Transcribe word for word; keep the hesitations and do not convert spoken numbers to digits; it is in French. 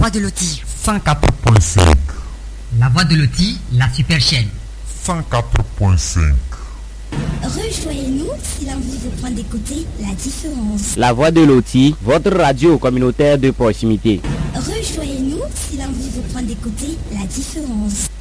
Voix de Loti. cent quatre point cinq. La Voix de Loti, la super chaîne. cent quatre point cinq. Rejoignez-nous si l'envie vous prend d'écouter la différence. La Voix de Loti, votre radio communautaire de proximité. Rejoignez-nous si l'envie vous prend d'écouter la différence.